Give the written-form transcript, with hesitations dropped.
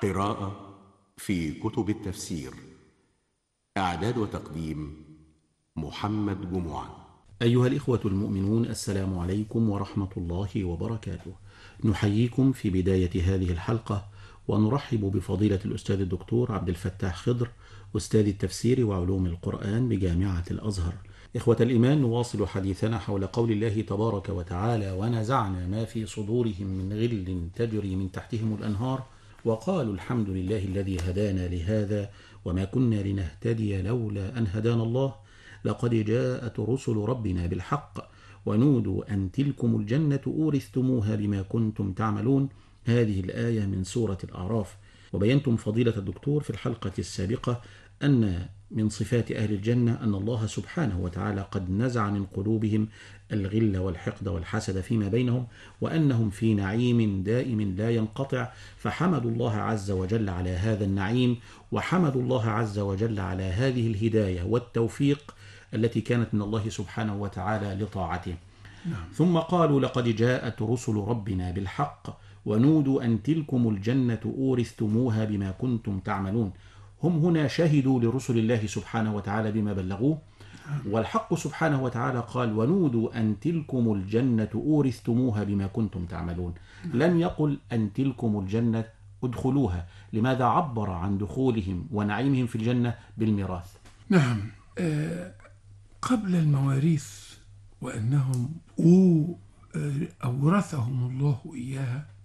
قراءة في كتب التفسير. إعداد وتقديم محمد جمعة. أيها الإخوة المؤمنون، السلام عليكم ورحمة الله وبركاته. نحييكم في بداية هذه الحلقة ونرحب بفضيلة الأستاذ الدكتور عبد الفتاح خضر، أستاذ التفسير وعلوم القرآن بجامعة الأزهر. إخوة الإيمان، نواصل حديثنا حول قول الله تبارك وتعالى: ونزعنا ما في صدورهم من غل تجري من تحتهم الأنهار وقالوا الحمد لله الذي هدانا لهذا وما كنا لنهتدي لولا أن هدانا الله لقد جاءت رسل ربنا بالحق ونودوا أن تلكم الجنة أورثتموها بما كنتم تعملون. هذه الآية من سورة الأعراف. وبينتم فضيلة الدكتور في الحلقة السابقة أن من صفات أهل الجنة أن الله سبحانه وتعالى قد نزع من قلوبهم الغل والحقد والحسد فيما بينهم، وأنهم في نعيم دائم لا ينقطع، فحمدوا الله عز وجل على هذا النعيم، وحمدوا الله عز وجل على هذه الهداية والتوفيق التي كانت من الله سبحانه وتعالى لطاعته. ثم قالوا: لقد جاءت رسل ربنا بالحق ونودوا أن تلكم الجنة أورثتموها بما كنتم تعملون. هم هنا شهدوا لرسل الله سبحانه وتعالى بما بلغوه، والحق سبحانه وتعالى قال: ونودوا أن تلكم الجنة أورثتموها بما كنتم تعملون. لم يقل أن تلكم الجنة ادخلوها. لماذا عبر عن دخولهم ونعيمهم في الجنة بالميراث؟ نعم. قبل المواريث وأنهم أورثهم الله إياها،